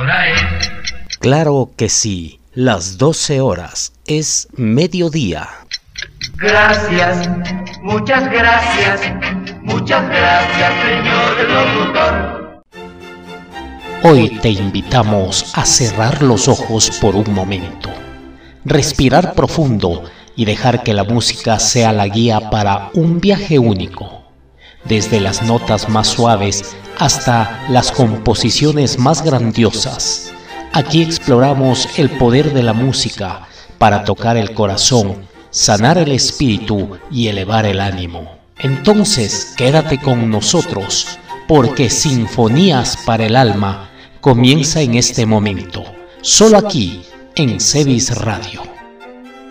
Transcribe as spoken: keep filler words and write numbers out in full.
hora es. Claro que sí, las doce horas es mediodía. Gracias, muchas gracias, muchas gracias, señor locutor. Hoy te invitamos a cerrar los ojos por un momento, respirar profundo y dejar que la música sea la guía para un viaje único. Desde las notas más suaves hasta las composiciones más grandiosas, aquí exploramos el poder de la música para tocar el corazón, sanar el espíritu y elevar el ánimo. Entonces, quédate con nosotros, porque Sinfonías para el Alma comienza en este momento, solo aquí en Cedis Radio.